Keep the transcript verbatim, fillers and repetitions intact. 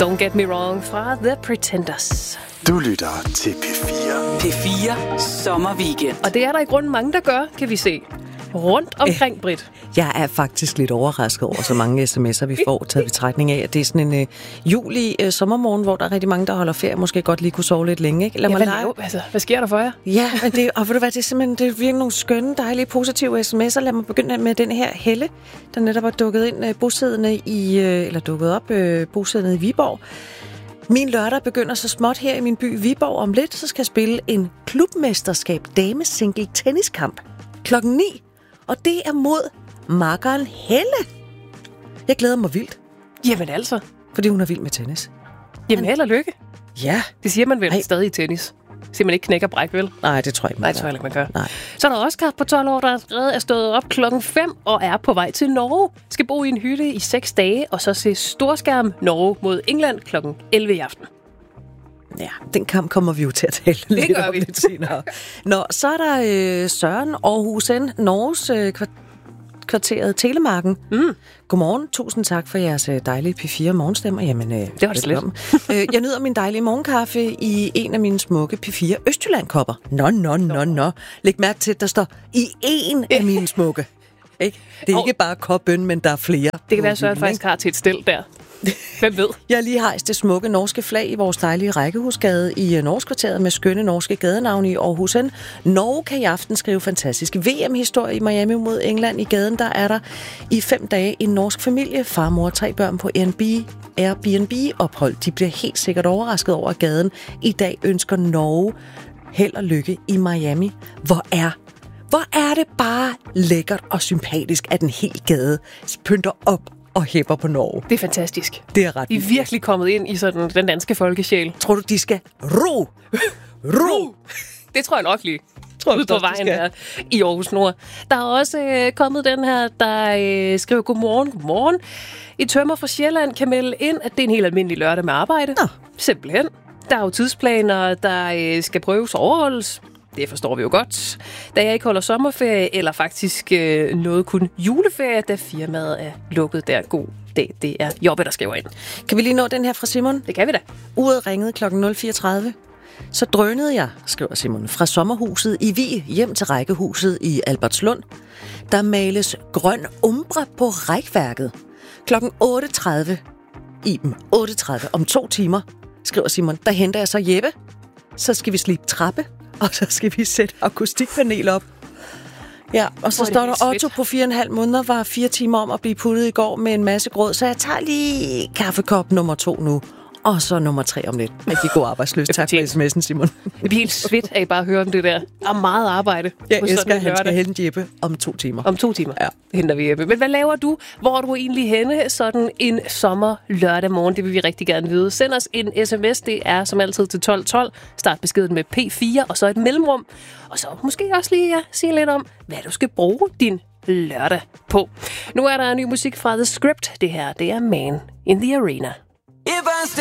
Don't Get Me Wrong fra The Pretenders. Du lytter til P fire. P fire Sommerweekend. Og det er der i grunden mange, der gør, kan vi se. Rundt omkring, Britt. Jeg er faktisk lidt overrasket over så mange sms'er, vi får taget betragtning af. Det er sådan en uh, juli uh, sommermorgen, hvor der er rigtig mange, der holder ferie. Måske godt lige kunne sove lidt længe, ikke? Lad ja, mig hvad, lege. Altså, hvad sker der for jer? Ja, men det, og ved du hvad, det er simpelthen det er virkelig nogle skønne, dejlige, positive sms'er. Lad mig begynde med den her Helle, der netop er dukket ind uh, bosiddende i, uh, eller dukket op uh, bosiddende i Viborg. Min lørdag begynder så småt her i min by Viborg. Om lidt, så skal jeg spille en klubmesterskab damesingle tenniskamp klokken ni. Og det er mod makkeren Helle. Jeg glæder mig vildt. Jamen altså. Fordi hun er vild med tennis. Jamen held og lykke. Ja. Det siger man vel Ej. stadig i tennis. Siger man ikke knæk og bræk, vel? Nej, det tror jeg ikke, man Nej, det tror jeg ikke, man gør. Nej. Så er der Oscar på tolv år, der allerede er stået op klokken fem og er på vej til Norge. Skal bo i en hytte i seks dage, og så se storskærm Norge mod England klokken elleve i aften. Ja, den kamp kommer vi jo til at tale lidt gør om vi. lidt senere. Nå, så er der øh, Søren Aarhusen, Norges øh, kvarteret Telemarken. Mm. Godmorgen. Tusind tak for jeres øh, dejlige P fire morgenstemmer. Jamen, øh, Det var det slet. øh, Jeg nyder min dejlige morgenkaffe i en af mine smukke P fire Østjylland-kopper. Nå, nå, nå, nå. Læg mærke til, at der står i en af mine smukke. Ikke? Det er Og- ikke bare kopbøn, men der er flere. Det kan være, at Søren faktisk har til et stel der. Hvem ved? Jeg har lige hejst det smukke norske flag i vores dejlige rækkehusgade i Norskvarteret med skønne norske gadenavne i Aarhusen. Norge kan i aften skrive fantastisk V M-historie i Miami mod England. I gaden der er der i fem dage en norsk familie, far, mor og tre børn på Airbnb-ophold. De bliver helt sikkert overrasket over, at gaden i dag ønsker Norge held og lykke i Miami. Hvor er Hvor er det bare lækkert og sympatisk, at en hel gade pynter op og hæpper på Norge. Det er fantastisk. Det er ret De er vildt. virkelig kommet ind i sådan den danske folkesjæl. Tror du, de skal ro? Ro! Det tror jeg nok lige. Tror du Ude på også, de vejen skal? der i Aarhus Nord. Der er også øh, kommet den her, der øh, skriver godmorgen, godmorgen. I tømmer fra Sjælland kan melde ind, at det er en helt almindelig lørdag med arbejde. Nå. Simpelthen. Der er jo tidsplaner, der øh, skal prøves og overholdes. Det forstår vi jo godt. Da jeg ikke holder sommerferie, eller faktisk øh, noget kun juleferie, da firmaet er lukket der god dag. Det er Jobbe, der skriver ind. Kan vi lige nå den her fra Simon? Det kan vi da. Uret ringede klokken nul fire tredive. Så drønede jeg, skriver Simon, fra sommerhuset i Vig hjem til rækkehuset i Albertslund. Der males grøn umbre på rækværket. Klokken otte tredive. Iben, otte tredive om to timer, skriver Simon. Der henter jeg så Jeppe. Så skal vi slibe trappe, og så skal vi sætte akustikpanel op. Ja, og så Hvor er det står der, fedt. Otto på fire og en halv måneder var fire timer om at blive puttet i går med en masse grød, så jeg tager lige kaffekop nummer to nu, og så nummer tre om lidt. Rigtig god arbejdsløs. Tak for sms'en, Simon. Jeg bliver helt svedt af bare at høre om det der. Der er meget arbejde. Jeg på sådan elsker, en at han skal lørdag. hente Jeppe om to timer. Om to timer Ja. henter vi Jeppe. Men hvad laver du? Hvor er du egentlig henne sådan en sommer lørdag morgen? Det vil vi rigtig gerne vide. Send os en sms. Det er som altid til tolv tolv. Start beskeden med P fire og så et mellemrum. Og så måske også lige ja, sige lidt om, hvad du skal bruge din lørdag på. Nu er der ny musik fra The Script. Det her, det er Man in the Arena. If I